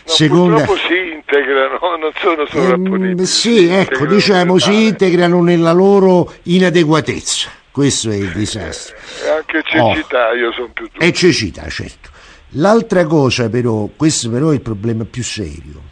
seconda... Purtroppo si integrano, non sono sovrapponibili. Sì, ecco, diciamo, si integrano nella loro inadeguatezza. Questo è il disastro. Anche cecità, io sono più duro. È cecità, certo. L'altra cosa però, questo però è il problema più serio,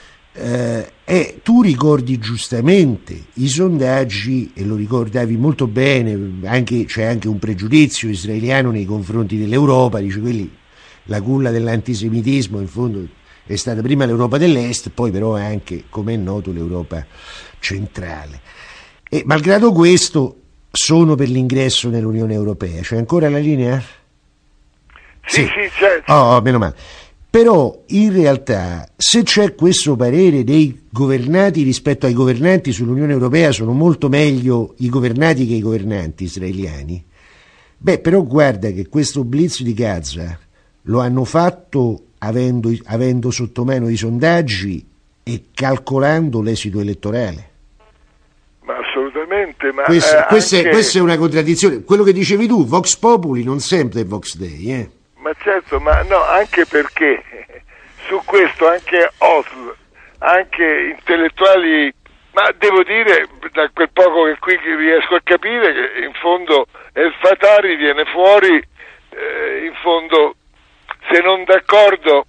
tu ricordi giustamente i sondaggi, e lo ricordavi molto bene, c'è anche un pregiudizio israeliano nei confronti dell'Europa, dice la culla dell'antisemitismo in fondo è stata prima l'Europa dell'Est, poi però anche, come è noto, l'Europa centrale. E malgrado questo sono per l'ingresso nell'Unione Europea. C'è ancora la linea? Sì, certo. Oh, meno male. Però in realtà, se c'è questo parere dei governati rispetto ai governanti sull'Unione Europea, sono molto meglio i governati che i governanti israeliani, però guarda che questo blitz di Gaza lo hanno fatto avendo sotto mano i sondaggi e calcolando l'esito elettorale. Ma assolutamente, ma questa è una contraddizione. Quello che dicevi tu, Vox Populi non sempre è Vox Dei, Ma certo, ma no, anche perché su questo anche Oslo, anche intellettuali, ma devo dire, da quel poco che qui riesco a capire, che in fondo El Fatari viene fuori, in fondo, se non d'accordo,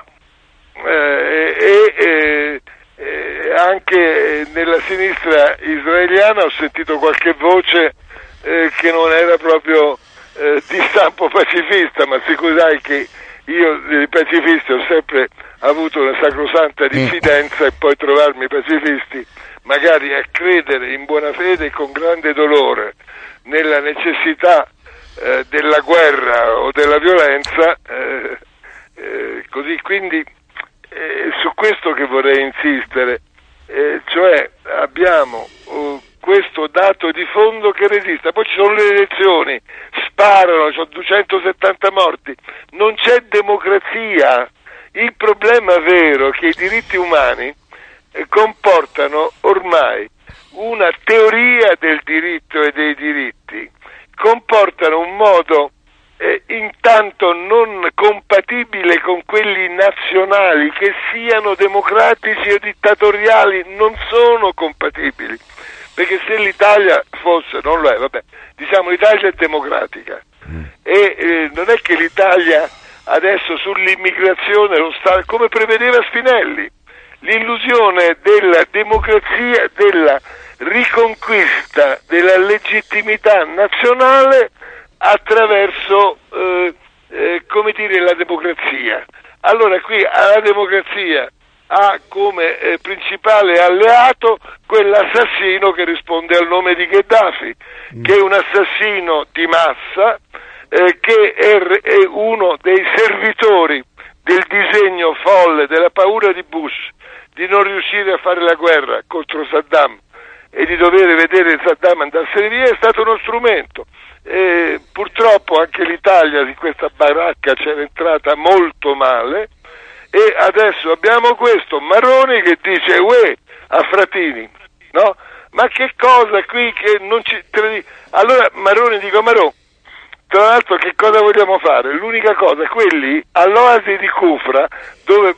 anche nella sinistra israeliana ho sentito qualche voce che non era proprio di stampo pacifista, ma sai che io dei pacifisti ho sempre avuto una sacrosanta diffidenza e poi trovarmi pacifisti magari a credere in buona fede e con grande dolore nella necessità della guerra o della violenza, così, quindi su questo che vorrei insistere, cioè abbiamo questo dato di fondo che resiste, poi ci sono le elezioni, sparano, c'ho 270 morti, non c'è democrazia. Il problema vero è che i diritti umani comportano ormai una teoria del diritto e dei diritti, comportano un modo intanto non compatibile con quelli nazionali, che siano democratici o dittatoriali, non sono compatibili. Perché se l'Italia fosse, non lo è, diciamo l'Italia è democratica e non è che l'Italia adesso sull'immigrazione lo sta, come prevedeva Spinelli, l'illusione della democrazia, della riconquista della legittimità nazionale attraverso la democrazia. Allora qui alla democrazia ha come principale alleato quell'assassino che risponde al nome di Gheddafi, che è un assassino di massa, che è uno dei servitori del disegno folle, della paura di Bush di non riuscire a fare la guerra contro Saddam e di dover vedere Saddam andarsene via. È stato uno strumento. Purtroppo anche l'Italia di questa baracca c'era entrata molto male, e adesso abbiamo questo Maroni che dice a Fratini, no? Ma che cosa qui che non ci... Allora Maroni, tra l'altro che cosa vogliamo fare? L'unica cosa, quelli all'oasi di Kufra, dove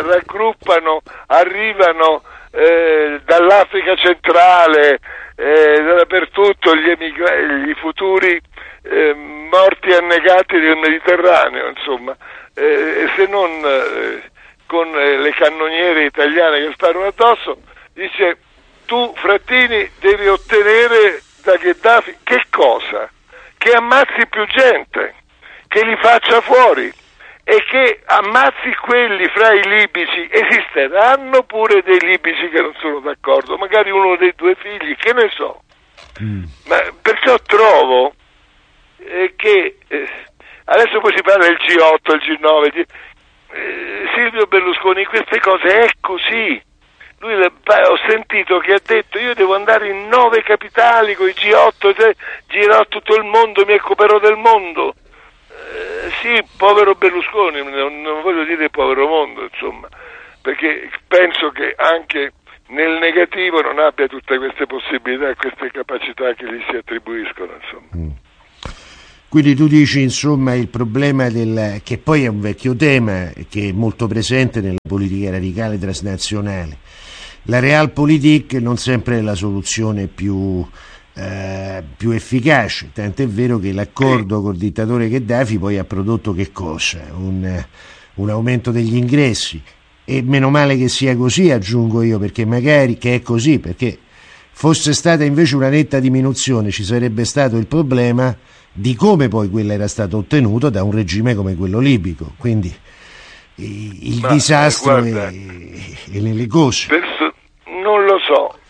arrivano dall'Africa centrale, dappertutto gli futuri morti annegati del Mediterraneo, insomma, se non con le cannoniere italiane che sparano addosso, dice: tu Frattini devi ottenere da Gheddafi che cosa? Che ammazzi più gente, che li faccia fuori e che ammazzi quelli fra i libici. Esisteranno pure dei libici che non sono d'accordo, magari uno dei due figli, che ne so. Ma perciò trovo che adesso poi si parla del G8, il G9, Silvio Berlusconi, queste cose è così. Lui ho sentito che ha detto: io devo andare in 9 capitali con i G8, girerò tutto il mondo, mi occuperò del mondo. Sì, povero Berlusconi, non voglio dire povero mondo, insomma, perché penso che anche nel negativo non abbia tutte queste possibilità e queste capacità che gli si attribuiscono, insomma. Quindi tu dici, insomma, il problema che poi è un vecchio tema che è molto presente nella politica radicale transnazionale. La realpolitik non sempre è la soluzione più efficace, tant'è vero che l'accordo col dittatore Gheddafi poi ha prodotto che cosa? Un aumento degli ingressi, e meno male che sia così, aggiungo io, perché magari che è così, perché fosse stata invece una netta diminuzione ci sarebbe stato il problema di come poi quella era stata ottenuta da un regime come quello libico, quindi il disastro guarda, è nelle cose. Non lo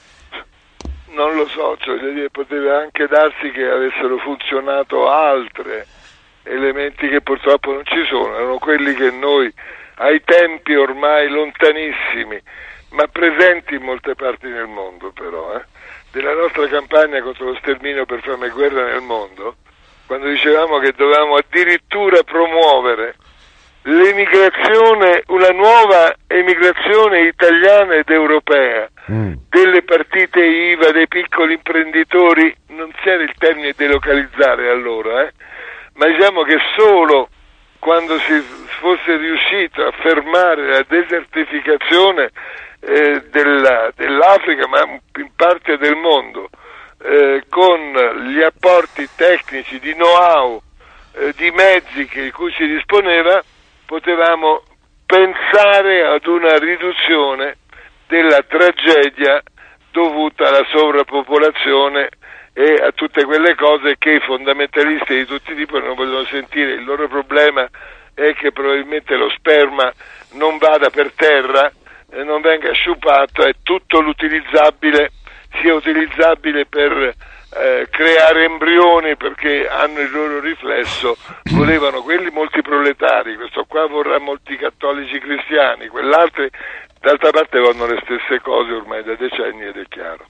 so, cioè, poteva anche darsi che avessero funzionato altri elementi che purtroppo non ci sono, erano quelli che noi ai tempi ormai lontanissimi, ma presenti in molte parti del mondo però, della nostra campagna contro lo sterminio per fame e guerra nel mondo, quando dicevamo che dovevamo addirittura promuovere l'emigrazione, una nuova emigrazione italiana ed europea, delle partite IVA, dei piccoli imprenditori, non c'era il termine delocalizzare allora, ma diciamo che solo quando si fosse riuscito a fermare la desertificazione dell'Africa, ma in parte del mondo, con gli apporti tecnici di know-how, di mezzi di cui si disponeva, potevamo pensare ad una riduzione della tragedia dovuta alla sovrappopolazione e a tutte quelle cose che i fondamentalisti di tutti i tipi non vogliono sentire. Il loro problema è che probabilmente lo sperma non vada per terra, non venga sciupato, e tutto l'utilizzabile sia utilizzabile per creare embrioni, perché hanno il loro riflesso. Volevano quelli molti proletari, questo qua vorrà molti cattolici cristiani, quell'altro d'altra parte vanno le stesse cose ormai da decenni, ed è chiaro.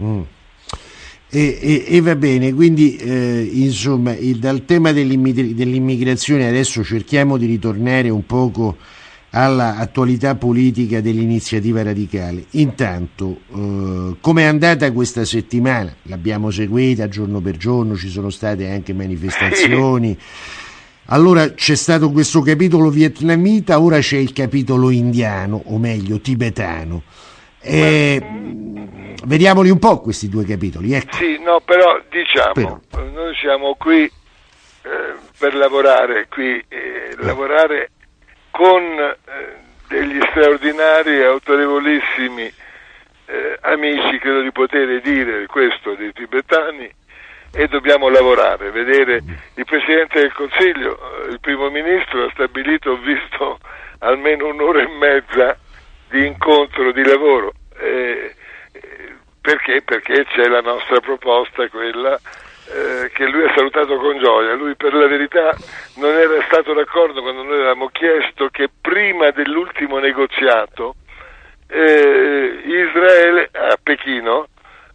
E va bene, quindi insomma dal tema dell'immigrazione adesso cerchiamo di ritornare un poco all'attualità politica dell'iniziativa radicale. Intanto, come è andata questa settimana? L'abbiamo seguita giorno per giorno, ci sono state anche manifestazioni. Allora c'è stato questo capitolo vietnamita, ora c'è il capitolo indiano, o meglio tibetano. Vediamoli un po' questi due capitoli. Ecco. Sì, no, però diciamo, noi siamo qui per lavorare, lavorare con degli straordinari e autorevolissimi amici, credo di poter dire questo, dei tibetani, e dobbiamo lavorare, vedere il Presidente del Consiglio, il Primo Ministro ha stabilito, ho visto almeno un'ora e mezza di incontro, di lavoro, perché c'è la nostra proposta, quella che lui ha salutato con gioia. Lui per la verità non era stato d'accordo quando noi avevamo chiesto che prima dell'ultimo negoziato Israele a Pechino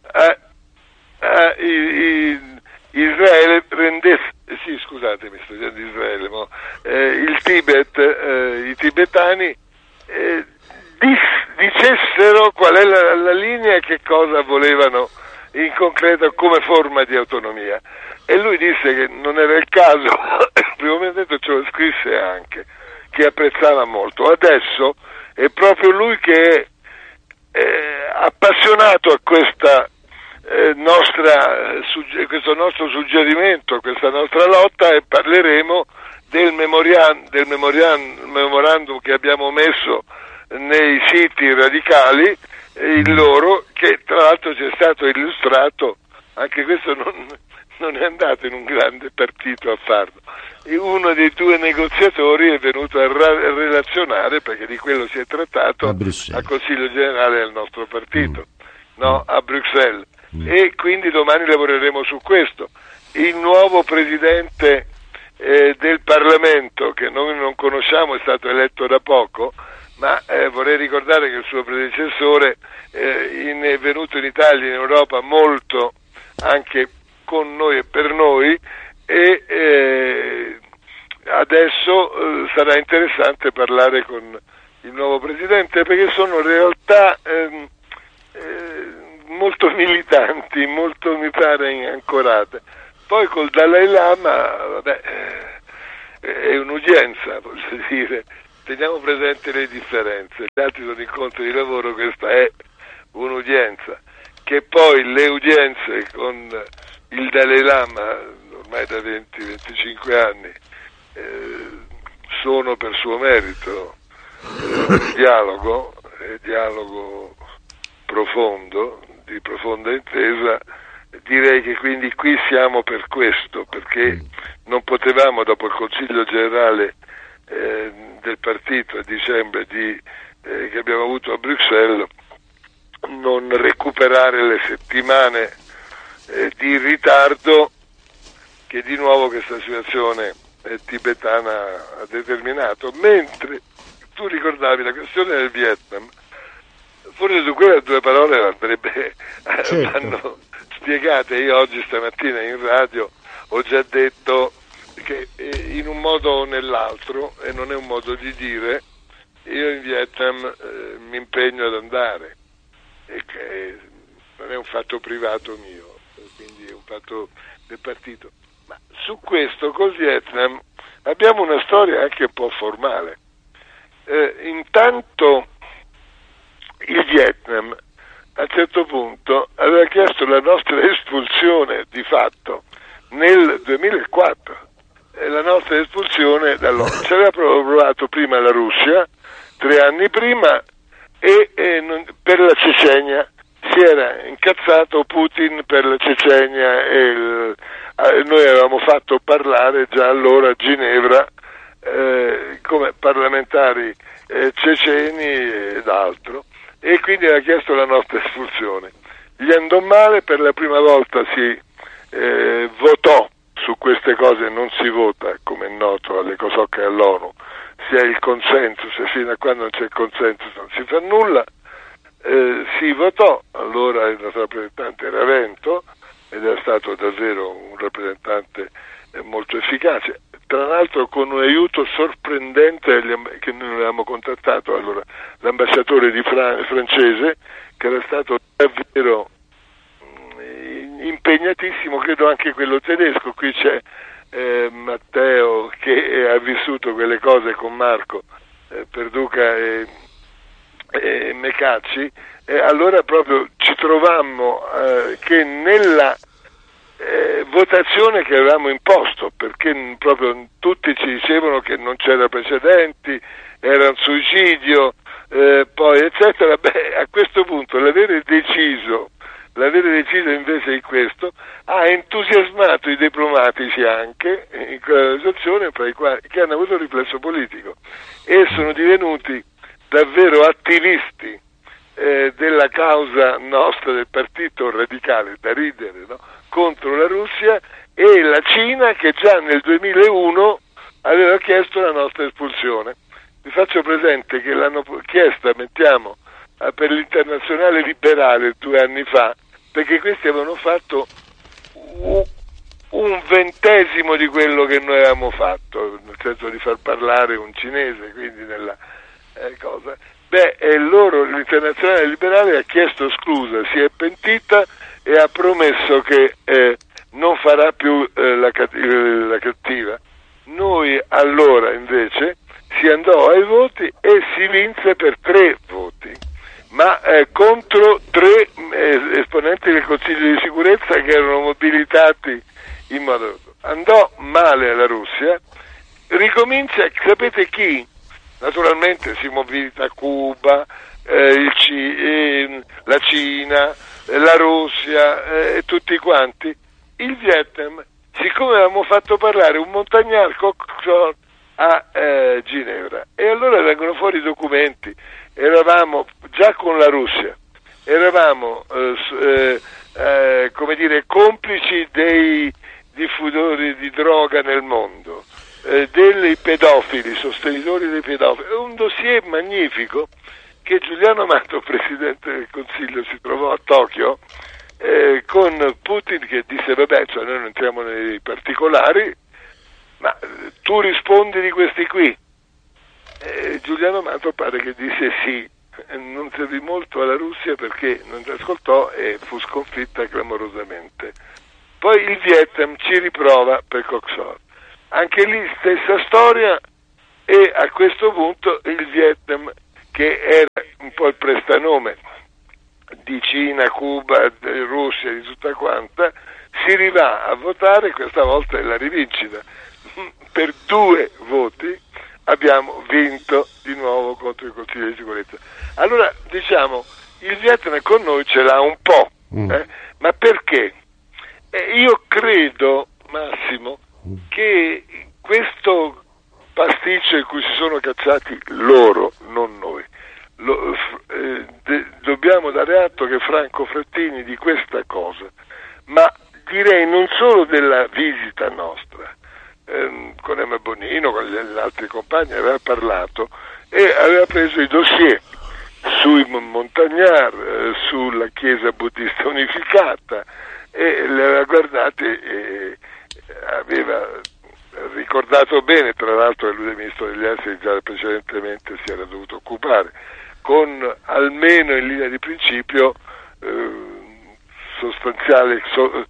Israele rendesse, sì scusatemi sto dicendo Israele, il Tibet, i tibetani dicessero qual è la linea e che cosa volevano in concreto come forma di autonomia, e lui disse che non era il caso. Il primo ministro ce lo scrisse anche, che apprezzava molto. Adesso è proprio lui che è appassionato a questa questo nostro suggerimento, questa nostra lotta, e parleremo del memorandum che abbiamo messo nei siti radicali, il loro, che tra l'altro ci è stato illustrato, anche questo non è andato in un grande partito a farlo, e uno dei due negoziatori è venuto a relazionare, perché di quello si è trattato al Consiglio Generale del nostro partito, a Bruxelles, e quindi domani lavoreremo su questo. Il nuovo Presidente del Parlamento, che noi non conosciamo, è stato eletto da poco, ma vorrei ricordare che il suo predecessore è venuto in Italia e in Europa molto, anche con noi e per noi, e adesso sarà interessante parlare con il nuovo Presidente, perché sono realtà molto militanti, molto mi pare ancorate. Poi col Dalai Lama, vabbè, è un'udienza, voglio dire, teniamo presente le differenze, gli altri sono incontri di lavoro, questa è un'udienza, che poi le udienze con il Dalai Lama, ormai da 20-25 anni, sono per suo merito dialogo profondo, di profonda intesa. Direi che quindi qui siamo per questo, perché non potevamo, dopo il Consiglio generale del partito a dicembre che abbiamo avuto a Bruxelles, non recuperare le settimane di ritardo che di nuovo questa situazione tibetana ha determinato. Mentre tu ricordavi la questione del Vietnam, forse su quelle 2 parole andrebbe vanno spiegate. Io oggi stamattina in radio ho già detto che in un modo o nell'altro, e non è un modo di dire, io in Vietnam mi impegno ad andare, e che non è un fatto privato mio, quindi è un fatto del partito. Ma su questo col Vietnam abbiamo una storia anche un po' formale. Intanto il Vietnam a un certo punto aveva chiesto la nostra espulsione di fatto nel 2004, la nostra espulsione dall'ONU. Ci aveva provato prima la Russia 3 anni prima, e per la Cecenia si era incazzato Putin per la Cecenia, e noi avevamo fatto parlare già allora a Ginevra come parlamentari ceceni ed altro, e quindi aveva chiesto la nostra espulsione. Gli andò male, per la prima volta si votò su queste cose, non si vota, come è noto, alle COSOC e all'ONU, si ha il consenso, se fino a quando non c'è il consenso non si fa nulla. Si votò, allora il nostro rappresentante era Vento, ed è stato davvero un rappresentante molto efficace, tra l'altro con un aiuto sorprendente che noi avevamo contattato allora l'ambasciatore francese, che era stato davvero impegnatissimo, credo anche quello tedesco. Qui c'è Matteo che ha vissuto quelle cose con Marco Perduca e Mecacci, allora proprio ci trovammo che nella votazione che avevamo imposto, perché proprio tutti ci dicevano che non c'era precedenti, era un suicidio, poi eccetera. A questo punto l'avere deciso invece di questo ha entusiasmato i diplomatici anche in quella situazione, che hanno avuto riflesso politico e sono divenuti davvero attivisti della causa nostra, del partito radicale, da ridere, no? Contro la Russia e la Cina, che già nel 2001 aveva chiesto la nostra espulsione. Vi faccio presente che l'hanno chiesta, per l'Internazionale Liberale 2 anni fa, perché questi avevano fatto un 20° di quello che noi avevamo fatto, nel senso di far parlare un cinese, quindi nella cosa. L'Internazionale Liberale ha chiesto scusa, si è pentita e ha promesso che non farà più la cattiva. Noi allora invece si andò ai voti e si vinse per 3 voti, ma contro 3 esponenti del Consiglio di sicurezza che erano mobilitati in modo. Andò male alla Russia, ricomincia, sapete chi? Naturalmente si mobilita Cuba, la Cina, la Russia e tutti quanti. Il Vietnam, siccome avevamo fatto parlare un montagnard a Ginevra, e allora vengono fuori i documenti, eravamo già con la Russia, eravamo complici dei diffusori di droga nel mondo, dei pedofili, sostenitori dei pedofili. È un dossier magnifico che Giuliano Amato, Presidente del Consiglio, si trovò a Tokyo con Putin, che disse vabbè, noi non entriamo nei particolari, ma tu rispondi di questi qui. Giuliano Amato pare che disse sì, non servì molto alla Russia perché non ci ascoltò e fu sconfitta clamorosamente Poi il Vietnam ci riprova per Cook Sor. Anche lì stessa storia, e a questo punto il Vietnam, che era un po' il prestanome di Cina, Cuba, di Russia, di tutta quanta, si rivà a votare, questa volta è la rivincita. Per 2 voti abbiamo vinto di nuovo contro il Consiglio di sicurezza. Allora, diciamo, il Vietnam con noi ce l'ha un po', ma perché? Io credo, Massimo, che questo pasticcio in cui si sono cacciati loro, non noi, dobbiamo dare atto che Franco Frattini di questa cosa, ma direi non solo della visita nostra, con Emma Bonino, con gli altri compagni, aveva parlato e aveva preso i dossier sui Montagnard, sulla Chiesa buddista unificata, e le aveva guardate e aveva ricordato bene, tra l'altro, che lui, ministro degli esteri, già precedentemente si era dovuto occupare, con almeno in linea di principio sostanziale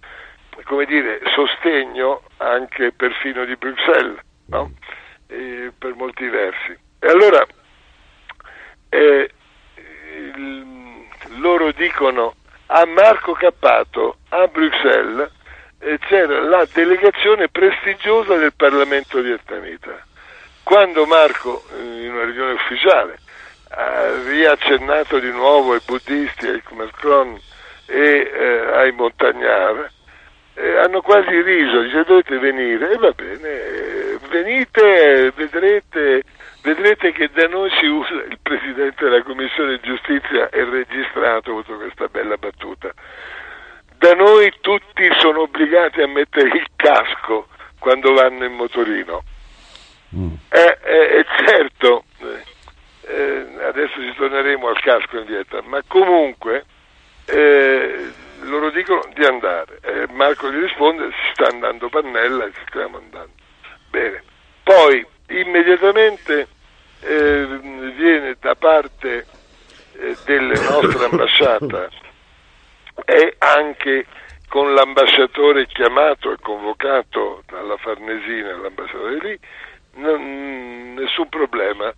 sostegno anche perfino di Bruxelles, no? Per molti versi. E allora loro dicono a Marco Cappato a Bruxelles c'era la delegazione prestigiosa del Parlamento vietnamita. Quando Marco, in una riunione ufficiale, ha riaccennato di nuovo ai buddisti, ai Macron e ai Montagnard, hanno quasi riso, dice dovete venire, e va bene, venite, vedrete che da noi si usa, il Presidente della Commissione Giustizia è registrato, ha avuto questa bella battuta, da noi tutti sono obbligati a mettere il casco quando vanno in motorino. Certo, adesso ci torneremo al casco in Vietnam, ma comunque loro dicono di andare. Marco gli risponde: si sta andando Pannella e ci stiamo andando. Bene. Poi immediatamente viene da parte della nostra ambasciata e anche con l'ambasciatore chiamato e convocato dalla Farnesina, l'ambasciatore lì, nessun problema.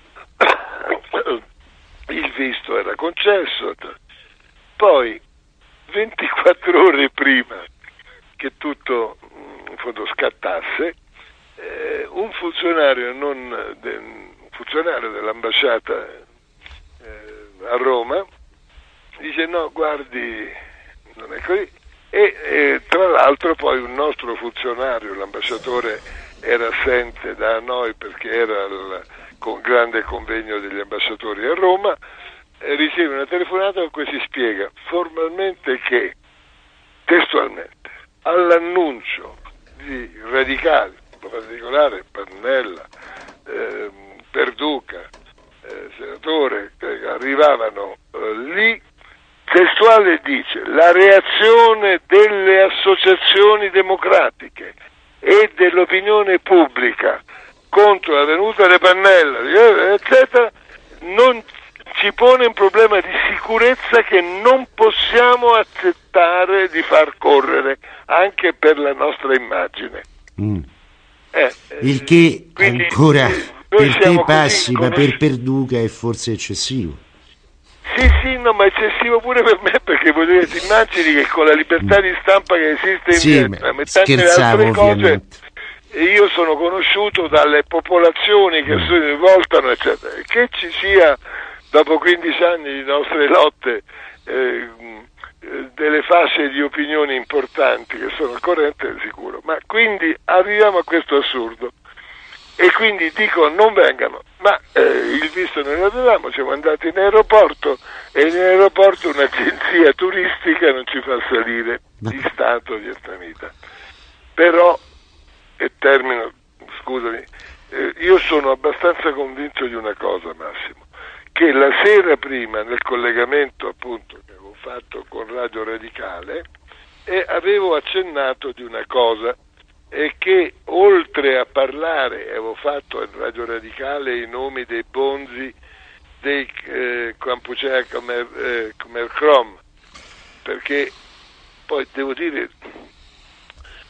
Il visto era concesso. Poi 24 ore prima che tutto in fondo scattasse, un funzionario dell'ambasciata a Roma dice no, guardi, non è così, e tra l'altro poi un nostro funzionario, l'ambasciatore, era assente da noi perché era con grande convegno degli ambasciatori a Roma, riceve una telefonata con cui si spiega formalmente che, testualmente, all'annuncio di radicali, in particolare Pannella, Perduca, senatore, che arrivavano lì, testuale dice: la reazione delle associazioni democratiche e dell'opinione pubblica contro la venuta di Pannella, eccetera, non ci pone un problema di sicurezza che non possiamo accettare di far correre anche per la nostra immagine. Il che quindi, ancora per te passi, ma conosci... per Perduca è forse eccessivo. Sì, no, ma eccessivo pure per me, perché vuol dire, ti immagini che con la libertà di stampa che esiste in Vietnam e tante altre cose, io sono conosciuto dalle popolazioni che si rivoltano, eccetera, che ci sia dopo 15 anni di nostre lotte delle fasce di opinioni importanti che sono al corrente, è sicuro. Ma quindi arriviamo a questo assurdo e quindi dico non vengano, ma il visto noi lo avevamo, siamo andati in aeroporto e in aeroporto un'agenzia turistica non ci fa salire di Stato vietnamita. Però, e termino, scusami, io sono abbastanza convinto di una cosa, Massimo, che la sera prima nel collegamento appunto che avevo fatto con Radio Radicale avevo accennato di una cosa, e che oltre a parlare, avevo fatto a Radio Radicale i nomi dei bonzi dei Kampuchea Khmer Krom, perché poi devo dire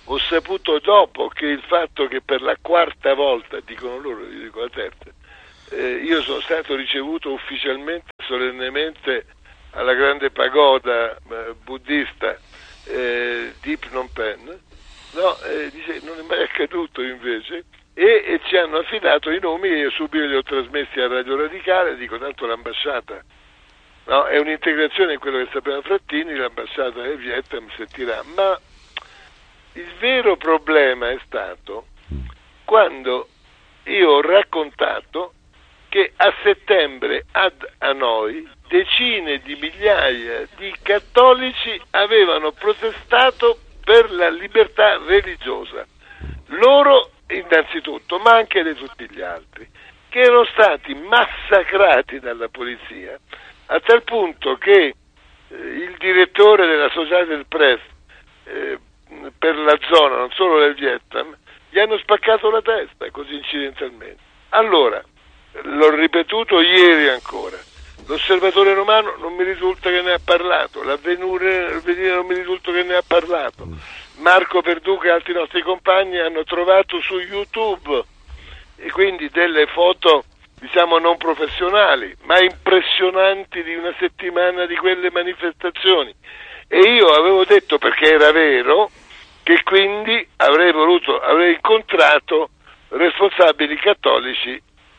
ho saputo dopo che il fatto che per la quarta volta, dicono loro, io dico la terza, io sono stato ricevuto ufficialmente, solennemente, alla grande pagoda buddista di Phnom Penh, no, dice, non è mai accaduto invece, e ci hanno affidato i nomi e io subito li ho trasmessi a Radio Radicale, dico tanto l'ambasciata, no, è un'integrazione in quello che sapeva Frattini, l'ambasciata del Vietnam sentirà, ma il vero problema è stato quando io ho raccontato che a settembre ad Hanoi decine di migliaia di cattolici avevano protestato per la libertà religiosa, loro innanzitutto, ma anche di tutti gli altri, che erano stati massacrati dalla polizia, a tal punto che il direttore della Associated Press per la zona, non solo del Vietnam, gli hanno spaccato la testa, così incidentalmente. Allora, l'ho ripetuto ieri ancora, l'Osservatore Romano non mi risulta che ne ha parlato, l'Avvenire non mi risulta che ne ha parlato, Marco Perduca e altri nostri compagni hanno trovato su YouTube, e quindi delle foto, diciamo, non professionali, ma impressionanti, di una settimana di quelle manifestazioni, e io avevo detto, perché era vero, che quindi avrei incontrato responsabili cattolici,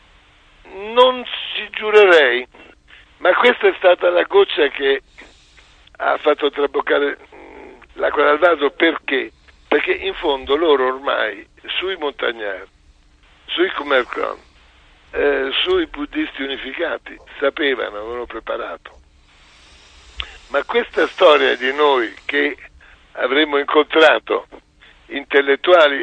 non ci giurerei, ma questa è stata la goccia che ha fatto traboccare l'acqua dal vaso. Perché? Perché in fondo loro ormai sui montagnari, sui Khmer Kron, sui buddisti unificati sapevano, avevano preparato. Ma questa storia di noi che avremmo incontrato intellettuali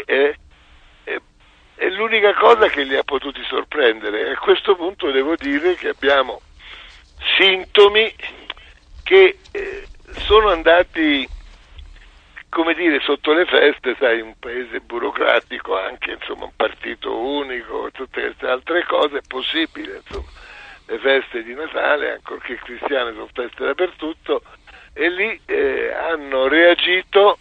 è l'unica cosa che li ha potuti sorprendere. A questo punto devo dire che abbiamo sintomi che sono andati, come dire, sotto le feste, sai, un paese burocratico, anche, insomma, un partito unico, tutte queste altre cose, è possibile, insomma, le feste di Natale, ancorché cristiane, sono feste dappertutto, e lì hanno reagito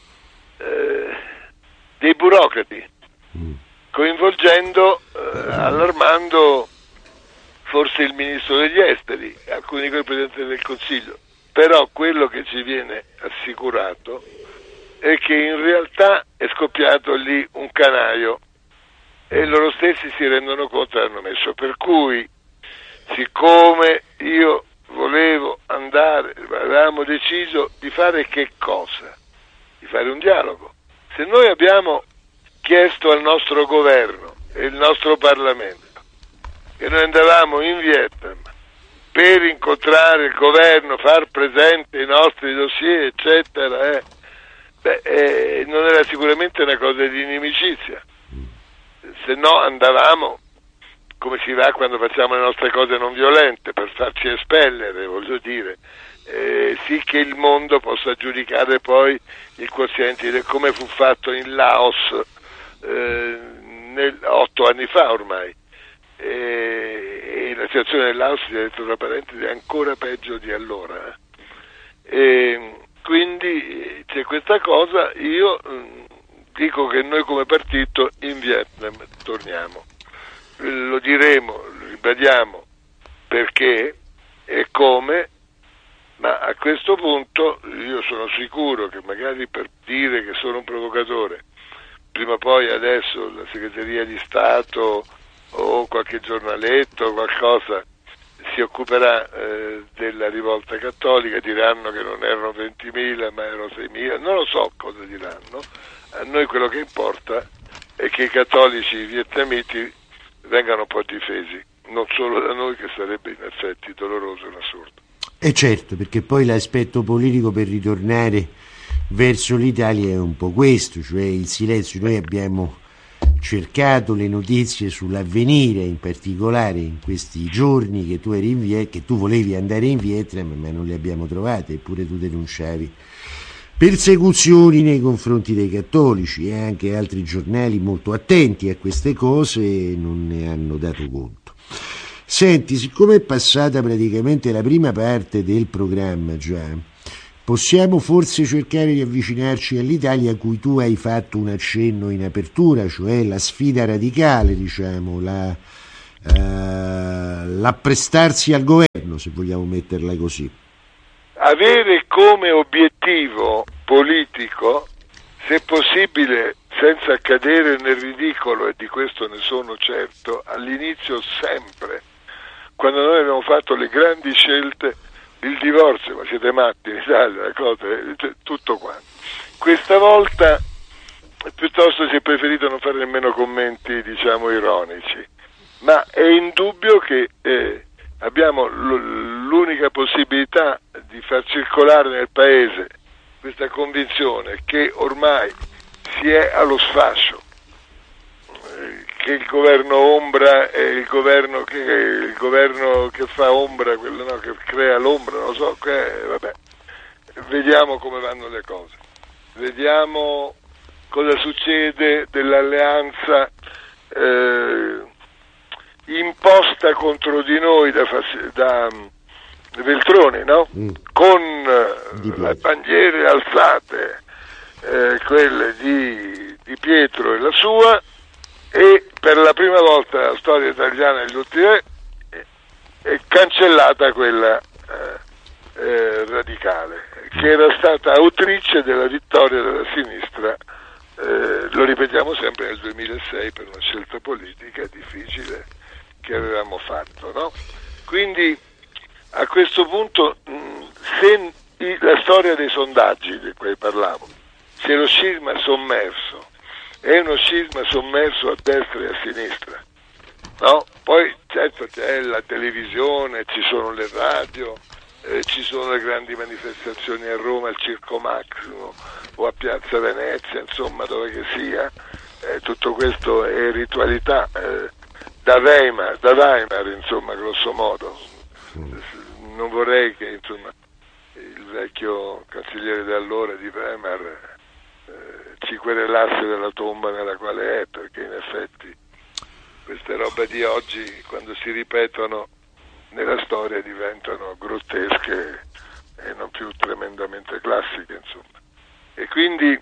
dei burocrati, coinvolgendo, allarmando forse il ministro degli esteri, alcuni di quei presidenti del Consiglio. Però quello che ci viene assicurato è che in realtà è scoppiato lì un canaio e loro stessi si rendono conto e hanno messo. Per cui, siccome io volevo andare, avevamo deciso di fare che cosa? Di fare un dialogo. Se noi abbiamo chiesto al nostro governo e il nostro Parlamento che noi andavamo in Vietnam per incontrare il governo, far presente i nostri dossier, eccetera, non era sicuramente una cosa di inimicizia, se no andavamo come si va quando facciamo le nostre cose non violente, per farci espellere, voglio dire, sì che il mondo possa giudicare poi il quoziente, come fu fatto in Laos 8 anni fa ormai, e la situazione del Laos, si è detto tra parentesi, è ancora peggio di allora, quindi c'è questa cosa. Io dico che noi come partito in Vietnam torniamo, lo diremo, lo ribadiamo perché e come, ma a questo punto io sono sicuro che magari per dire che sono un provocatore, prima o poi adesso la segreteria di Stato o qualche giornaletto o qualcosa si occuperà della rivolta cattolica, diranno che non erano 20.000 ma erano 6.000, non lo so cosa diranno. A noi quello che importa è che i cattolici vietnamiti vengano un po' difesi, non solo da noi, che sarebbe in effetti doloroso e assurdo. E certo, perché poi l'aspetto politico per ritornare verso l'Italia è un po' questo, cioè il silenzio. Noi abbiamo cercato le notizie sull'Avvenire, in particolare in questi giorni che tu eri che tu volevi andare in Vietnam, ma non le abbiamo trovate, eppure tu denunciavi persecuzioni nei confronti dei cattolici, e anche altri giornali molto attenti a queste cose non ne hanno dato conto. Senti, siccome è passata praticamente la prima parte del programma già, possiamo forse cercare di avvicinarci all'Italia, a cui tu hai fatto un accenno in apertura, cioè la sfida radicale, diciamo, l'apprestarsi al governo, se vogliamo metterla così. Avere come obiettivo politico, se possibile senza cadere nel ridicolo, e di questo ne sono certo, all'inizio sempre, quando noi abbiamo fatto le grandi scelte, il divorzio, ma siete matti in Italia, tutto quanto. Questa volta piuttosto si è preferito non fare nemmeno commenti, diciamo, ironici, ma è indubbio che abbiamo l'unica possibilità di far circolare nel Paese questa convinzione che ormai si è allo sfascio, che il governo ombra è il governo che fa ombra, quello no, che crea l'ombra, non lo so, vabbè. Vediamo come vanno le cose, vediamo cosa succede dell'alleanza imposta contro di noi da Veltroni, no? Con le bandiere alzate, quelle di Pietro e la sua, e per la prima volta nella storia italiana negli ultimi anni è cancellata quella radicale, che era stata autrice della vittoria della sinistra, lo ripetiamo sempre, nel 2006, per una scelta politica difficile che avevamo fatto, no? Quindi a questo punto, se la storia dei sondaggi di cui parlavo, se lo scisma sommerso è uno scisma sommerso a destra e a sinistra, no? Poi certo c'è la televisione, ci sono le radio, ci sono le grandi manifestazioni a Roma, al Circo Massimo o a Piazza Venezia, insomma, dove che sia, tutto questo è ritualità, da Weimar, insomma, grosso modo. Non vorrei che, insomma, il vecchio cancelliere di allora di Weimar ci querelasse della tomba nella quale è, perché in effetti queste robe di oggi, quando si ripetono nella storia, diventano grottesche e non più tremendamente classiche, insomma. E quindi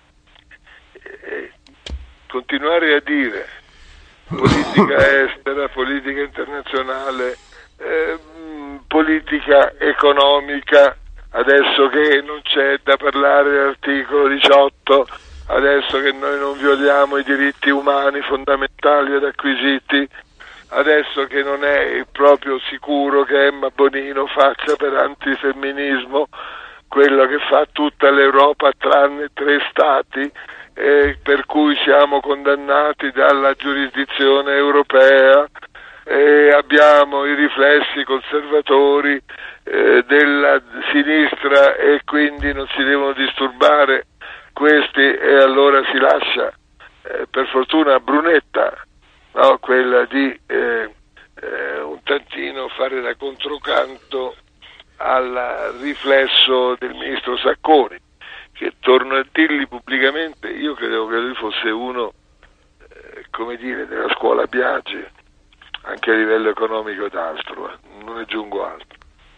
continuare a dire politica estera, politica internazionale, politica economica, adesso che non c'è da parlare dell'articolo 18, adesso che noi non violiamo i diritti umani fondamentali ed acquisiti, adesso che non è proprio sicuro che Emma Bonino faccia per antifemminismo quello che fa tutta l'Europa tranne 3 stati, per cui siamo condannati dalla giurisdizione europea, e abbiamo i riflessi conservatori della sinistra, e quindi non si devono disturbare questi, e allora si lascia per fortuna Brunetta, no? Quella di un tantino fare da controcanto al riflesso del ministro Sacconi, che, torno a dirgli pubblicamente, io credevo che lui fosse uno come dire della scuola Biagi, anche a livello economico ed altro, non aggiungo altro.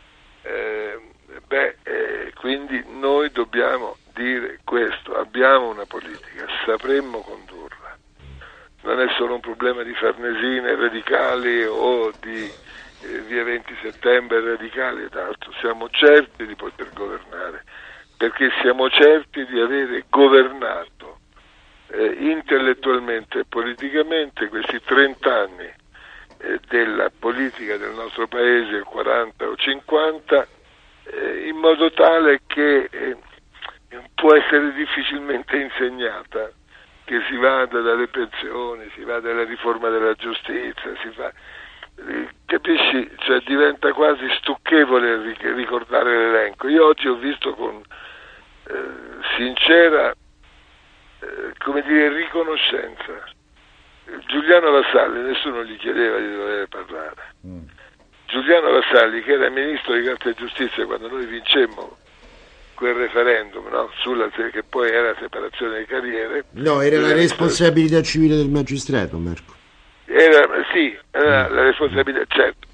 Quindi noi dobbiamo dire questo: abbiamo una politica, sapremmo condurla, non è solo un problema di Farnesine radicali o di via 20 settembre radicali ed altro, siamo certi di poter governare, perché siamo certi di avere governato intellettualmente e politicamente questi 30 anni della politica del nostro paese, 40 o 50, in modo tale che può essere difficilmente insegnata, che si vada dalle pensioni, si vada alla riforma della giustizia, si fa, capisci? Cioè diventa quasi stucchevole ricordare l'elenco. Io oggi ho visto con sincera come dire riconoscenza Giuliano Vassalli, nessuno gli chiedeva di dover parlare. Giuliano Vassalli, che era ministro di Grazia e Giustizia quando noi vincemmo quel referendum, no? Che poi era la separazione di carriere. No, era la responsabilità civile del magistrato, Marco. Era la responsabilità, certo.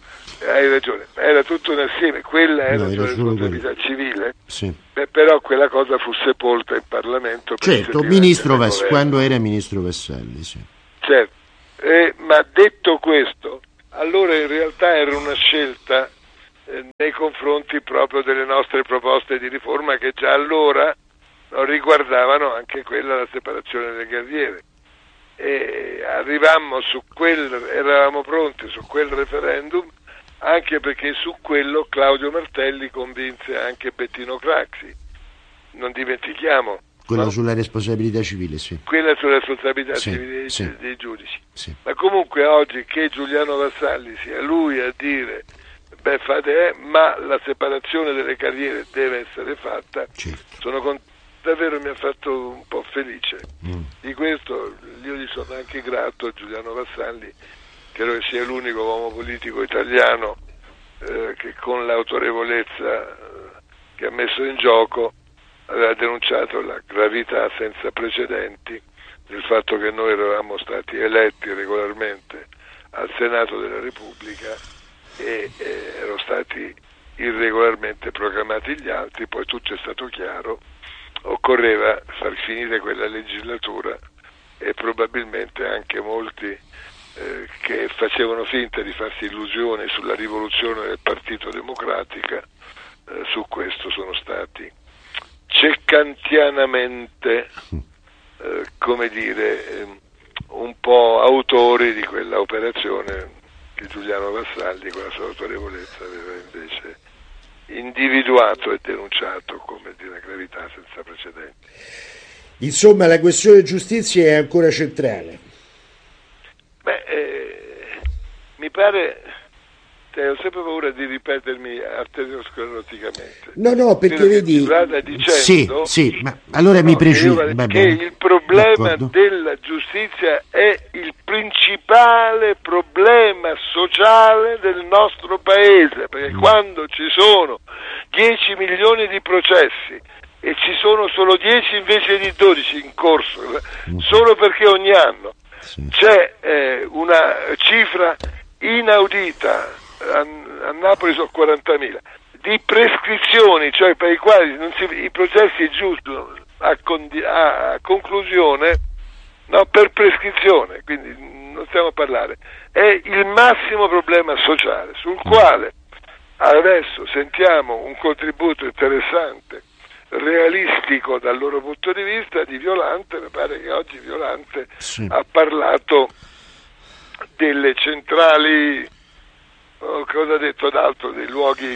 hai ragione, era tutto un assieme, quella era la responsabilità civile, sì. Però quella cosa fu sepolta in Parlamento. Certo, quando era ministro Vassalli, sì. Certo, ma detto questo, allora in realtà era una scelta nei confronti proprio delle nostre proposte di riforma che già allora riguardavano anche quella, la separazione delle carriere. E arrivammo eravamo pronti su quel referendum, anche perché su quello Claudio Martelli convinse anche Bettino Craxi, non dimentichiamo. Quella sulla responsabilità civile, sì. Quella sulla responsabilità civile dei giudici. Sì. Ma comunque oggi che Giuliano Vassalli sia lui a dire ma la separazione delle carriere deve essere fatta, certo. Davvero mi ha fatto un po' felice. Di questo io gli sono anche grato a Giuliano Vassalli, credo che sia l'unico uomo politico italiano che con l'autorevolezza che ha messo in gioco aveva denunciato la gravità senza precedenti del fatto che noi eravamo stati eletti regolarmente al Senato della Repubblica e erano stati irregolarmente proclamati gli altri, poi tutto è stato chiaro, occorreva far finire quella legislatura e probabilmente anche molti che facevano finta di farsi illusioni sulla rivoluzione del Partito Democratico su questo sono stati ceccantianamente un po' autori di quella operazione che Giuliano Vassalli con la sua autorevolezza aveva invece individuato e denunciato come di una gravità senza precedenti. Insomma, la questione giustizia è ancora centrale. Mi pare, ho sempre paura di ripetermi arterioscleroticamente. No, perché vedi, dicendo, sì, ma allora mi preciso che il problema della giustizia è il principale problema sociale del nostro paese, perché quando ci sono 10 milioni di processi e ci sono solo 10 invece di 12 in corso, solo perché ogni anno c'è una cifra inaudita, a Napoli sono 40.000, di prescrizioni, cioè per i quali i processi giungono a conclusione per prescrizione, quindi non stiamo a parlare, è il massimo problema sociale sul quale adesso sentiamo un contributo interessante, realistico dal loro punto di vista di Violante. Mi pare che oggi Violante ha parlato delle centrali, cosa ha detto d'altro, dei luoghi,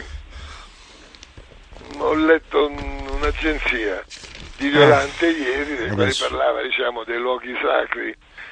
ho letto un'agenzia di Violante ieri, dei quali parlava dei luoghi sacri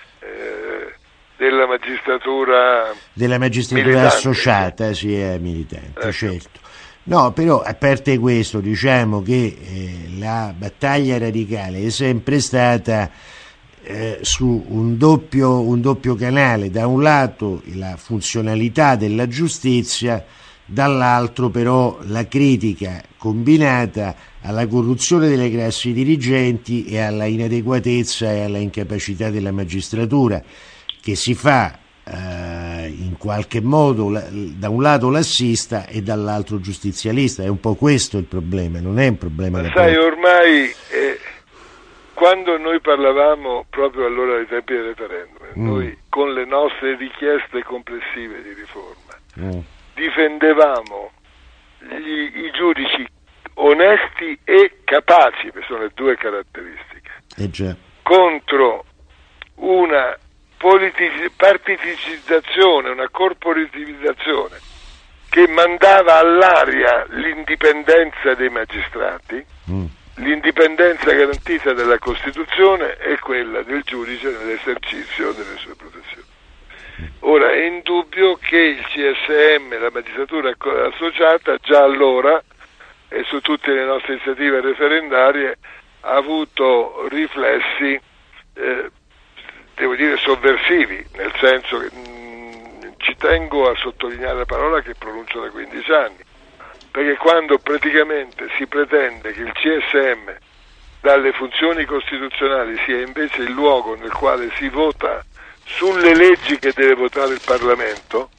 della magistratura militante. Associata, è militante, certo. No, però a parte questo, diciamo che la battaglia radicale è sempre stata su un doppio canale: da un lato la funzionalità della giustizia, dall'altro però la critica combinata alla corruzione delle classi dirigenti e alla inadeguatezza e alla incapacità della magistratura, che si fa in qualche modo da un lato lassista e dall'altro giustizialista. È un po' questo il problema, non è un problema da sai, ormai quando noi parlavamo proprio allora dei tempi del referendum, noi con le nostre richieste complessive di riforma difendevamo i giudici onesti e capaci, che sono le due caratteristiche, contro una partiticizzazione, una corporativizzazione che mandava all'aria l'indipendenza dei magistrati, l'indipendenza garantita dalla Costituzione e quella del giudice nell'esercizio delle sue professioni. Ora è indubbio che il CSM, la magistratura associata, già allora e su tutte le nostre iniziative referendarie ha avuto riflessi devo dire sovversivi, nel senso che ci tengo a sottolineare la parola che pronuncio da 15 anni, perché quando praticamente si pretende che il CSM dalle funzioni costituzionali sia invece il luogo nel quale si vota sulle leggi che deve votare il Parlamento,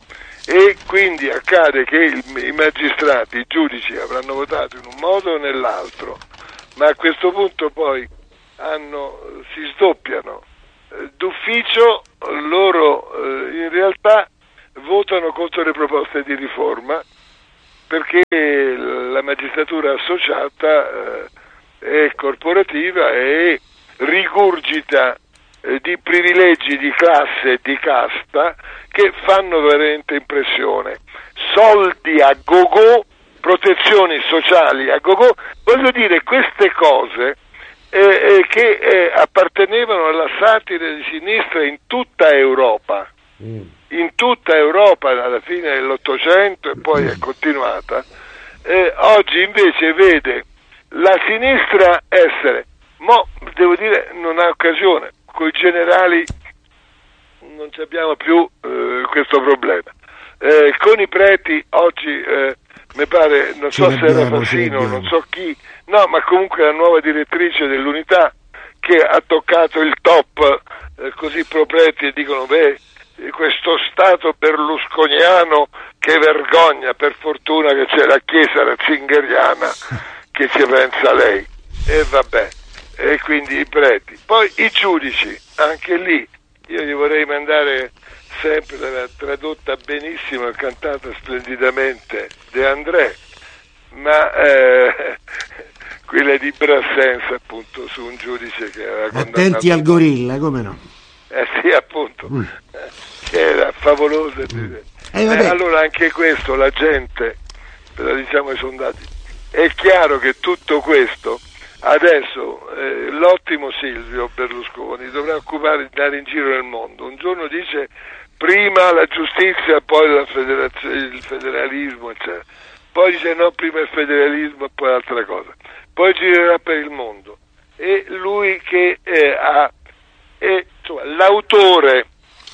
e quindi accade che i magistrati, i giudici avranno votato in un modo o nell'altro, ma a questo punto poi si sdoppiano d'ufficio, loro in realtà votano contro le proposte di riforma, perché la magistratura associata è corporativa e rigurgita di privilegi di classe e di casta che fanno veramente impressione. Soldi a gogo, protezioni sociali a gogo, voglio dire, queste cose che appartenevano alla satira di sinistra in tutta Europa, alla fine dell'Ottocento e poi è continuata, oggi invece vede la sinistra essere, devo dire, non ha occasione, coi generali non abbiamo più questo problema, con i preti oggi mi pare, non so se era Fassino, non so chi, no, ma comunque la nuova direttrice dell'Unità che ha toccato il top, così pro preti, e dicono questo stato berlusconiano, che vergogna, per fortuna che c'è la chiesa ratzingeriana che ci pensa lei, e vabbè, e quindi i preti, poi i giudici, anche lì io gli vorrei mandare sempre, l'aveva tradotta benissimo e cantata splendidamente De André, ma quella di Brassens, appunto, su un giudice che aveva condannato. Attenti al gorilla, come no? Sì, appunto, che era favolosa. Allora anche questo la gente, lo diciamo ai sondaggi, è chiaro che tutto questo adesso l'ottimo Silvio Berlusconi dovrà occupare di andare in giro nel mondo. Un giorno dice prima la giustizia, poi il federalismo, eccetera. Poi dice no, prima il federalismo e poi altra cosa. Poi girerà per il mondo. E lui che l'autore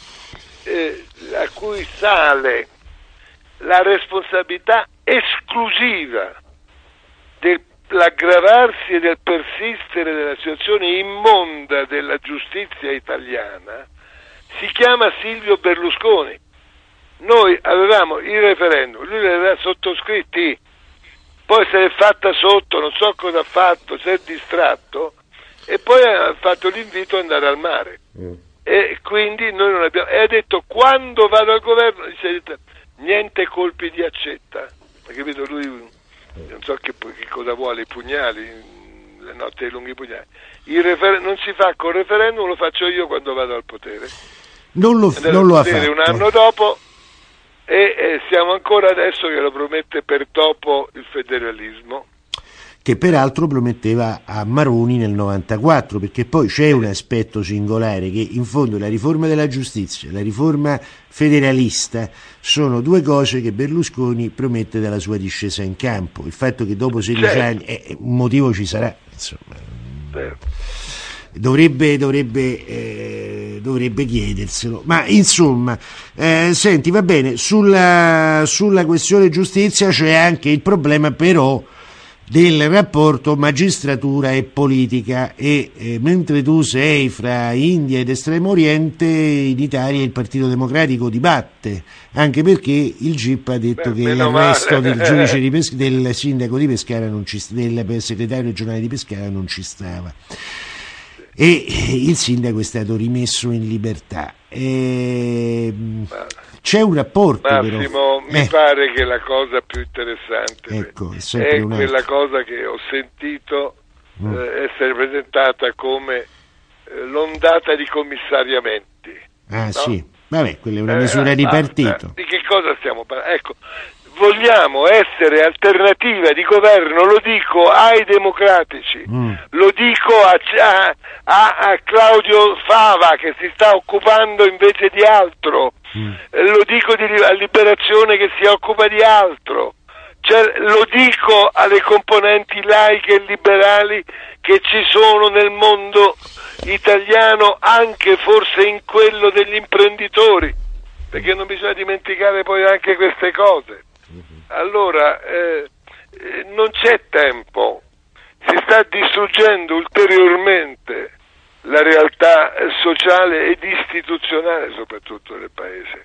a cui sale la responsabilità esclusiva dell'aggravarsi e del persistere della situazione immonda della giustizia italiana, si chiama Silvio Berlusconi. Noi avevamo il referendum, lui li aveva sottoscritti, poi se l'è fatta sotto, non so cosa ha fatto, si è distratto e poi ha fatto l'invito ad andare al mare. E quindi noi non abbiamo, e ha detto quando vado al governo, dice, niente colpi di accetta, hai capito? Lui non so che cosa vuole, i pugnali, le notti dei lunghi pugnali. Non si fa col referendum, lo faccio io quando vado al potere. Non lo ha fatto. Un anno dopo e siamo ancora adesso che lo promette per dopo il federalismo, che peraltro prometteva a Maroni nel 94, perché poi c'è un aspetto singolare, che in fondo la riforma della giustizia, la riforma federalista sono due cose che Berlusconi promette dalla sua discesa in campo. Il fatto che dopo 16 anni un motivo ci sarà, insomma, dovrebbe chiederselo, ma insomma, senti, va bene, sulla questione giustizia c'è anche il problema però del rapporto magistratura e politica e mentre tu sei fra India ed Estremo Oriente, in Italia il Partito Democratico dibatte, anche perché il GIP ha detto che l'arresto del giudice del sindaco di Pescara del segretario regionale di Pescara non ci stava e il sindaco è stato rimesso in libertà. C'è un rapporto, Massimo, mi pare che la cosa più interessante è quella cosa che ho sentito essere presentata come l'ondata di commissariamenti. No? Sì, vabbè, quella è una misura di partito. Di che cosa stiamo parlando? Ecco, vogliamo essere alternativa di governo, lo dico ai democratici, lo dico a Claudio Fava che si sta occupando invece di altro, lo dico a Liberazione che si occupa di altro, lo dico alle componenti laiche e liberali che ci sono nel mondo italiano, anche forse in quello degli imprenditori, perché non bisogna dimenticare poi anche queste cose. Allora non c'è tempo, si sta distruggendo ulteriormente la realtà sociale ed istituzionale soprattutto del paese,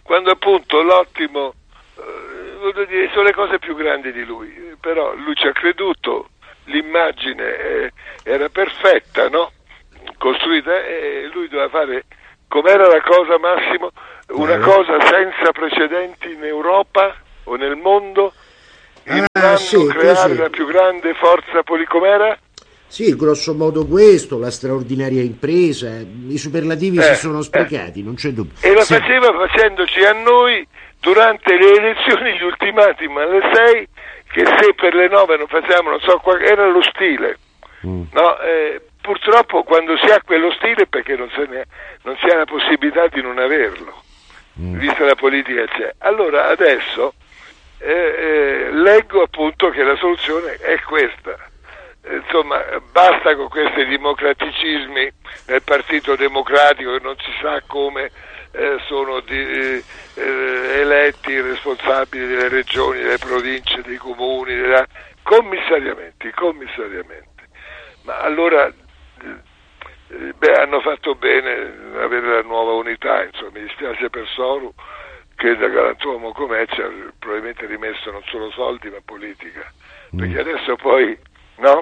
quando appunto l'ottimo, voglio dire, sono le cose più grandi di lui, però lui ci ha creduto, l'immagine era perfetta, no? Costruita, e lui doveva fare, com'era la cosa, Massimo, una cosa senza precedenti in Europa o nel mondo, in un anno creare la più grande forza com'era? Sì, grosso modo questo, la straordinaria impresa, i superlativi si sono sprecati, non c'è dubbio. E lo faceva facendoci a noi durante le elezioni gli ultimatum alle 6, che se per le 9 non facevamo, non so, era lo stile, no? Purtroppo quando si ha quello stile, perché non si ha la possibilità di non averlo, vista la politica c'è. Allora adesso leggo appunto che la soluzione è questa. Insomma, basta con questi democraticismi nel Partito Democratico, che non si sa come sono eletti i responsabili delle regioni, delle province, dei comuni, commissariamente. Ma allora hanno fatto bene avere la nuova unità, insomma. Mi dispiace per Soru, che da galantuomo com'è ci ha probabilmente rimesso non solo soldi ma politica, perché adesso poi no,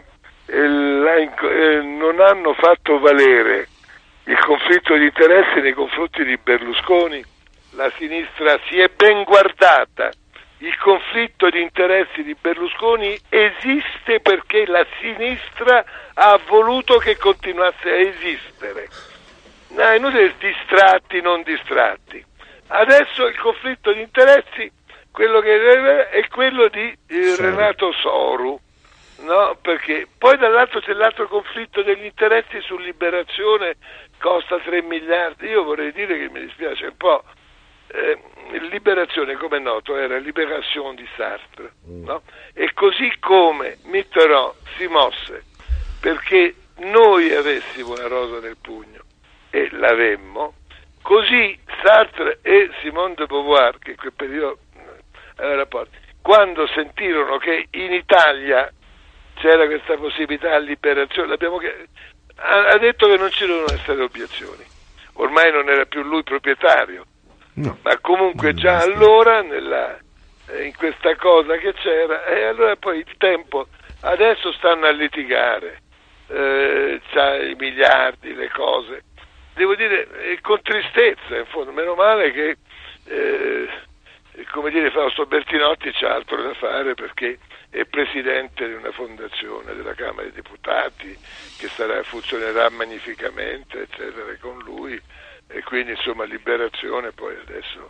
non hanno fatto valere il conflitto di interessi nei confronti di Berlusconi. La sinistra si è ben guardata. Il conflitto di interessi di Berlusconi esiste perché la sinistra ha voluto che continuasse a esistere. No, è inutile distratti, non distratti. Adesso il conflitto di interessi, quello che è quello di Renato Soru, no? Perché poi dall'altro c'è l'altro conflitto degli interessi su Liberazione, costa 3 miliardi. Io vorrei dire che mi dispiace un po'. Liberazione, come è noto, era Libération di Sartre, no? E così come Mitterrand si mosse perché noi avessimo una rosa nel pugno e l'avemmo, così Sartre e Simone de Beauvoir, che in quel periodo aveva rapporti, quando sentirono che in Italia c'era questa possibilità a Liberazione, ha detto che non ci devono essere obiezioni. Ormai non era più lui proprietario. No. Ma comunque già allora in questa cosa che c'era, e allora poi il tempo, adesso stanno a litigare, c'ha i miliardi, le cose, devo dire con tristezza, in fondo, meno male che come dire Fausto Bertinotti c'ha altro da fare, perché è presidente di una fondazione della Camera dei Deputati che funzionerà magnificamente, eccetera, con lui. E quindi insomma Liberazione poi adesso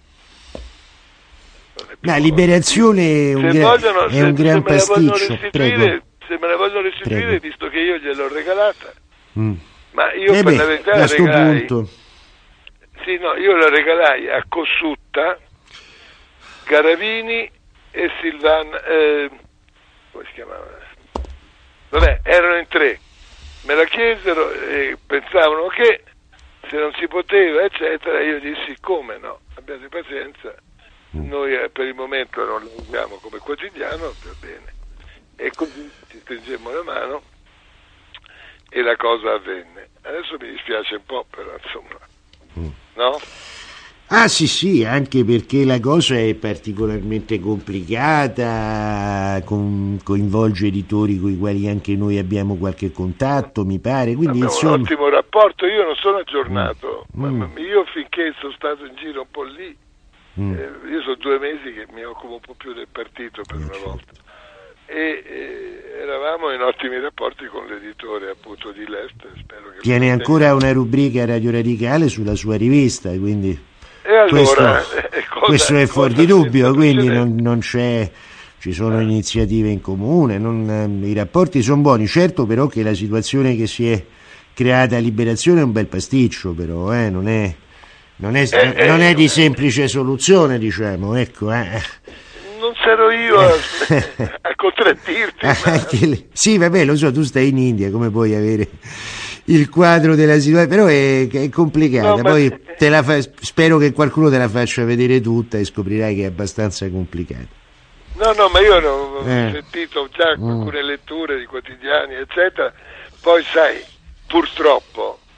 la Liberazione è un gran pasticcio. Prego. Se me la vogliono restituire, visto che io gliel'ho regalata, ma io per la verità a sto punto io la regalai a Cossutta, Garavini e Silvana, come si chiamava? Vabbè, erano in 3, me la chiesero e pensavano che se non si poteva, eccetera. Io dissi: come no, abbiate pazienza, noi per il momento non lo usiamo come quotidiano, va bene. E così ci stringemmo la mano e la cosa avvenne. Adesso mi dispiace un po', però insomma, no? Ah sì, anche perché la cosa è particolarmente complicata, coinvolge editori con i quali anche noi abbiamo qualche contatto, mi pare. Quindi abbiamo un ottimo rapporto, io non sono aggiornato, ma io finché sono stato in giro un po' lì, io sono 2 mesi che mi occupo un po' più del partito per una volta, e eravamo in ottimi rapporti con l'editore appunto di Lest. Spero che tiene ancora una rubrica a Radio Radicale sulla sua rivista, quindi... E allora, questo è fuori di dubbio, quindi non c'è, ci sono iniziative in comune, i rapporti sono buoni, certo, però che la situazione che si è creata a Liberazione è un bel pasticcio, però non è di semplice soluzione, diciamo, ecco. Non sarò io a contraddirti. Sì, vabbè, lo so, tu stai in India, come puoi avere il quadro della situazione, però è complicata. Poi spero che qualcuno te la faccia vedere tutta e scoprirai che è abbastanza complicata. No, ma io ho sentito già alcune letture di quotidiani, eccetera. Poi sai, purtroppo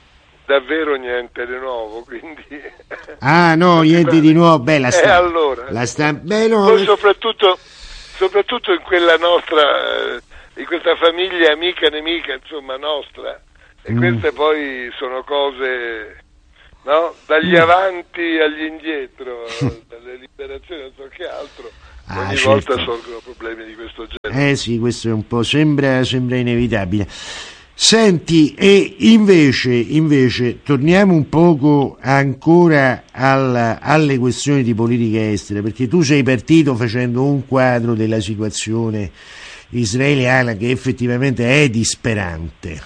davvero niente di nuovo, quindi... Ah no, niente di nuovo, beh, la stampa... allora, la stampa... Beh, no, poi soprattutto in quella nostra, in questa famiglia amica, nemica, insomma, nostra, e queste poi sono cose, no? Dagli avanti agli indietro, dalle liberazioni, non so che altro, ogni volta sorgono problemi di questo genere. Sì, questo è un po', sembra inevitabile. Senti, e invece torniamo un poco ancora alle questioni di politica estera, perché tu sei partito facendo un quadro della situazione israeliana che effettivamente è disperante.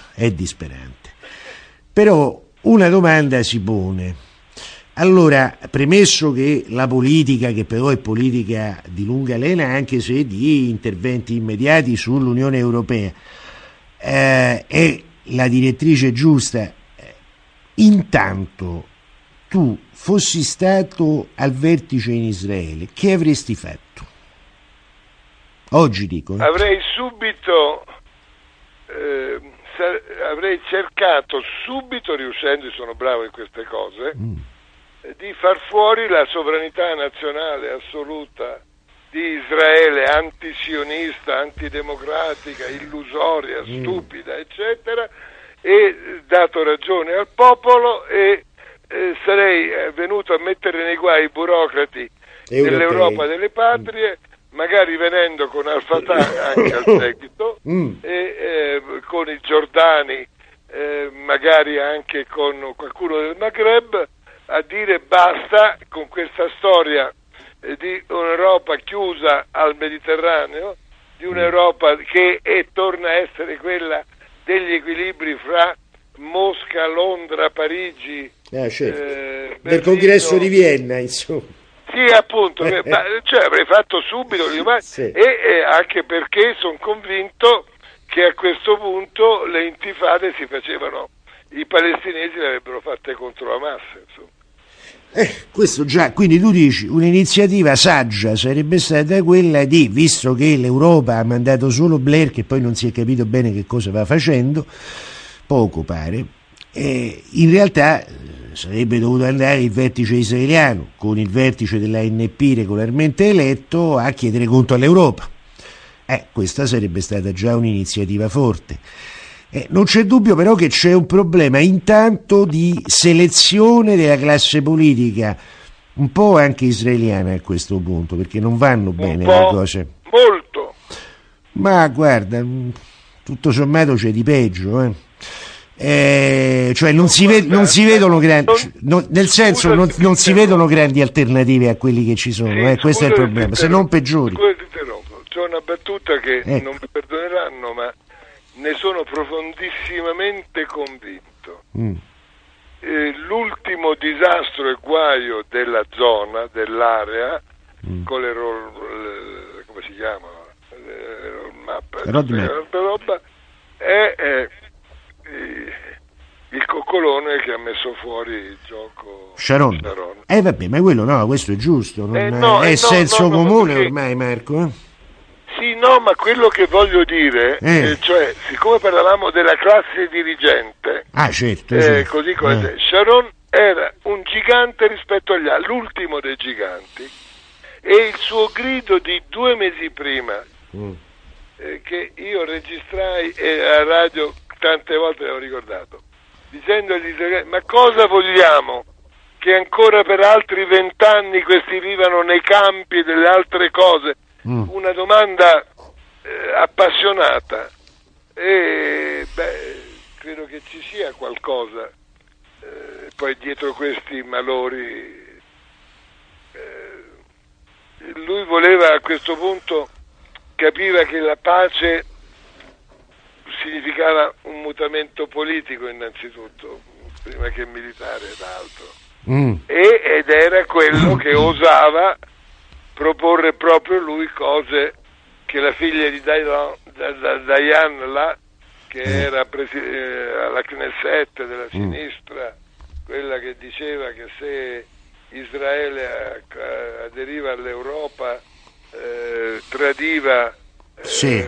Però una domanda si pone. Allora, premesso che la politica, che però è politica di lunga lena, anche se di interventi immediati sull'Unione Europea, è la direttrice giusta, intanto tu fossi stato al vertice in Israele, che avresti fatto? Oggi dico. Avrei subito, avrei cercato subito, riuscendo, sono bravo in queste cose, di far fuori la sovranità nazionale assoluta di Israele, antisionista, antidemocratica, illusoria, stupida, eccetera, e dato ragione al popolo, e sarei venuto a mettere nei guai i burocrati dell'Europa delle patrie, magari venendo con Al-Fatah anche al seguito, e con i giordani, magari anche con qualcuno del Maghreb, a dire basta con questa storia di un'Europa chiusa al Mediterraneo, di un'Europa che torna a essere quella degli equilibri fra Mosca, Londra, Parigi, certo. Del congresso di Vienna, insomma. Sì, appunto, cioè avrei fatto subito, sì. E anche perché sono convinto che a questo punto le intifade si facevano, i palestinesi le avrebbero fatte contro Hamas, insomma. Questo già, quindi tu dici un'iniziativa saggia sarebbe stata quella di, visto che l'Europa ha mandato solo Blair, che poi non si è capito bene che cosa va facendo, poco pare, in realtà sarebbe dovuto andare il vertice israeliano con il vertice dell'ANP regolarmente eletto a chiedere conto all'Europa. Questa sarebbe stata già un'iniziativa forte. Non c'è dubbio però che c'è un problema intanto di selezione della classe politica, un po' anche israeliana a questo punto, perché non vanno bene le cose. Molto. Ma guarda, tutto sommato c'è di peggio, cioè non si vedono grandi, nel senso non si vedono grandi alternative a quelli che ci sono, sì, questo è il problema, se non peggiori. C'è una battuta che non mi perdoneranno, ma ne sono profondissimamente convinto. L'ultimo disastro e guaio della zona, dell'area, con le come si chiama? Roadmap, è il coccolone che ha messo fuori il gioco Sharon. Vabbè, ma quello no, questo è giusto, è senso comune perché... ormai, Marco. Sì, no, ma quello che voglio dire, cioè, siccome parlavamo della classe dirigente, certo, così come Sharon era un gigante rispetto agli altri, l'ultimo dei giganti, e il suo grido di 2 mesi prima, che io registrai e a radio tante volte l'ho ricordato, dicendo agli israeliani: ma cosa vogliamo? Che ancora per altri 20 anni questi vivano nei campi e delle altre cose? Una domanda appassionata, e credo che ci sia qualcosa poi dietro questi malori. Lui voleva, a questo punto capiva che la pace significava un mutamento politico innanzitutto, prima che militare ed altro, ed era quello che osava proporre proprio lui, cose che la figlia di Dayan là, che era alla Knesset della sinistra, quella che diceva che se Israele aderiva all'Europa tradiva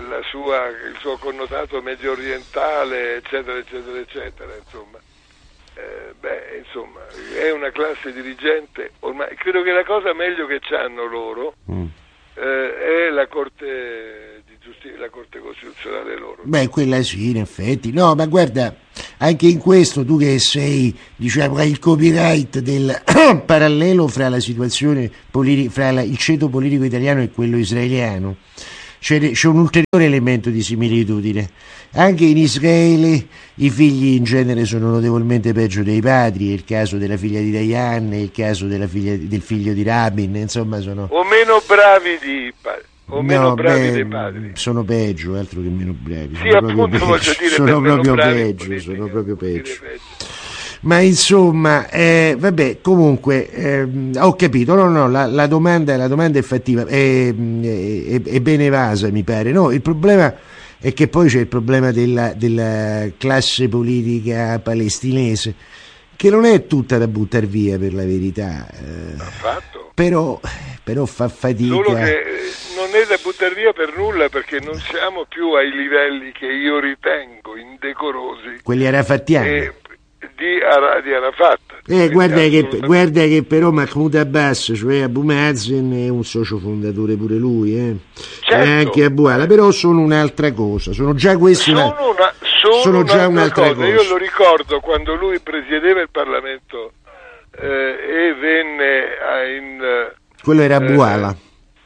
il suo connotato medio orientale, eccetera eccetera eccetera, insomma. insomma, è una classe dirigente ormai. Credo che la cosa meglio che c'hanno loro è la Corte di Giustizia, la Corte Costituzionale loro. Beh, quella sì, in effetti. No, ma guarda, anche in questo tu che sei, diciamo, hai il copyright del parallelo fra la situazione politica, fra il ceto politico italiano e quello israeliano. C'è un ulteriore elemento di similitudine. Anche in Israele i figli in genere sono notevolmente peggio dei padri, è il caso della figlia di Dayan, è il caso del figlio di Rabin, insomma sono... O meno bravi di padri. O meno bravi dei padri. Sono peggio, altro che meno bravi. Sì, appunto, voglio dire, sono proprio peggio, sono proprio peggio. Ma insomma, vabbè, comunque ho capito, no, la domanda è fattiva, è ben evasa, mi pare. No, il problema è che poi c'è il problema della classe politica palestinese, che non è tutta da buttare via, per la verità. Però fa fatica. Solo che non è da buttare via per nulla, perché non siamo più ai livelli che io ritengo indecorosi. Quelli arafattiani. Di Arafat. Guarda che però Mahmoud Abbas, cioè Abu Mazen, è un socio fondatore pure lui, Certo. E anche Abu Ala, però sono un'altra cosa, sono già questi sono già un'altra cosa. Io lo ricordo quando lui presiedeva il Parlamento e venne quello era Abu Ala.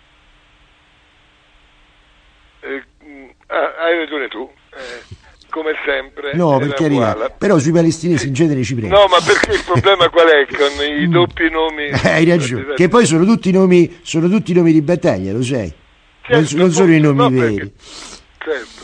Hai ragione tu. Come sempre. No, per carità, però sui palestinesi in genere ci prendo. No, ma perché il problema qual è? Con i doppi nomi. Hai ragione, che poi sono tutti nomi di battaglia, lo sai. Certo, non sono i nomi veri. Certo.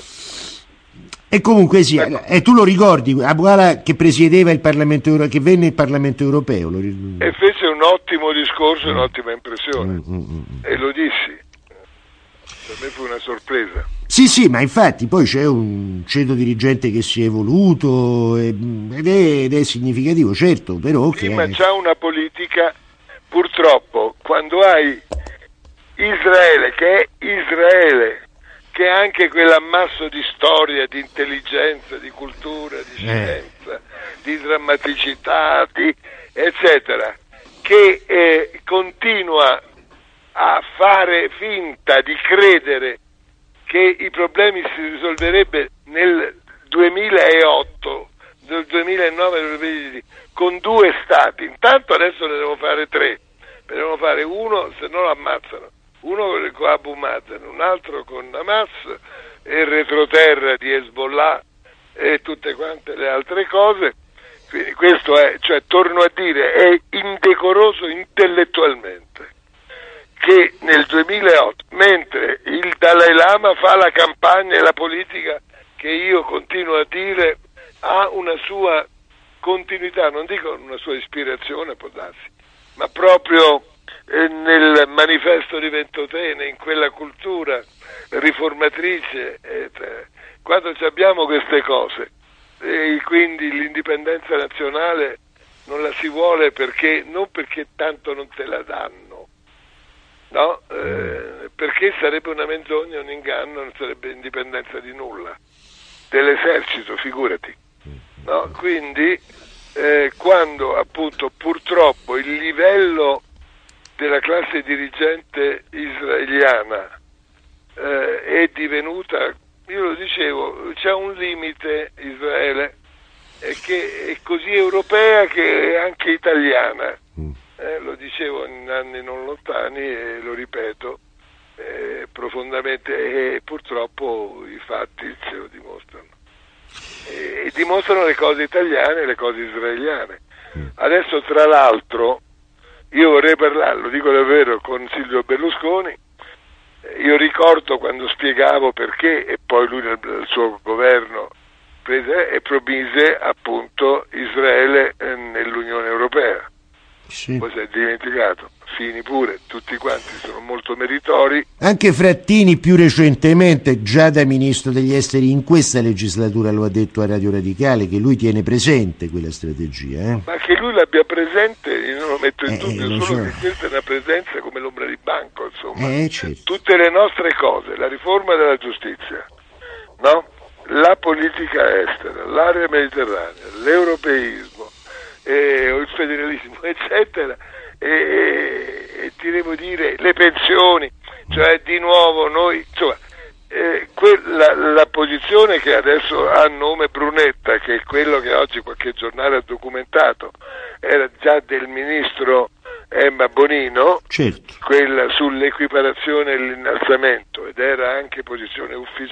E comunque sì, e tu lo ricordi, Abu Ala che presiedeva il Parlamento europeo, che venne il Parlamento europeo. E fece un ottimo discorso, un'ottima impressione. E lo dissi. Per me fu una sorpresa. Sì, ma infatti poi c'è un ceto dirigente che si è evoluto ed è significativo, certo, però... Sì, ma c'ha una politica, purtroppo, quando hai Israele, che è anche quell'ammasso di storia, di intelligenza, di cultura, di scienza, di drammaticità, eccetera, che continua a fare finta di credere che i problemi si risolverebbe nel 2008, nel 2009 con 2 stati. Intanto adesso ne devo fare 3, ne devo fare uno, se no lo ammazzano, uno con Abu Mazen, un altro con Hamas e il retroterra di Hezbollah e tutte quante le altre cose. Quindi questo è, cioè, torno a dire, è indecoroso intellettualmente che nel 2008, mentre il Dalai Lama fa la campagna e la politica che io continuo a dire ha una sua continuità, non dico una sua ispirazione, può darsi, ma proprio nel manifesto di Ventotene, in quella cultura riformatrice, quando abbiamo queste cose, e quindi l'indipendenza nazionale non la si vuole non perché tanto non te la danno, no, perché sarebbe una menzogna, un inganno, non sarebbe indipendenza di nulla, dell'esercito, figurati, no? Quindi quando appunto purtroppo il livello della classe dirigente israeliana è divenuta, io lo dicevo, c'è un limite Israele che è così europea che è anche italiana. Lo dicevo in anni non lontani e lo ripeto profondamente, e purtroppo i fatti ce lo dimostrano, e dimostrano le cose italiane e le cose israeliane. Adesso, tra l'altro, io vorrei parlare, lo dico davvero, con Silvio Berlusconi. Io ricordo quando spiegavo perché, e poi lui nel suo governo prese e promise appunto Israele nell'Unione Europea. Sì. Poi si è dimenticato, Fini pure, tutti quanti sono molto meritori. Anche Frattini più recentemente, già da ministro degli esteri in questa legislatura, lo ha detto a Radio Radicale, che lui tiene presente quella strategia. Ma che lui l'abbia presente, io non lo metto in dubbio, solo so. che questa è una presenza come l'ombra di banco, insomma. Certo. Tutte le nostre cose, la riforma della giustizia, no? La politica estera, l'area mediterranea, l'europeismo, o il federalismo, eccetera, e diremo dire le pensioni, cioè di nuovo noi, insomma, la posizione che adesso ha nome Brunetta, che è quello che oggi qualche giornale ha documentato, era già del ministro Emma Bonino, certo, quella sull'equiparazione e l'innalzamento, ed era anche posizione ufficiale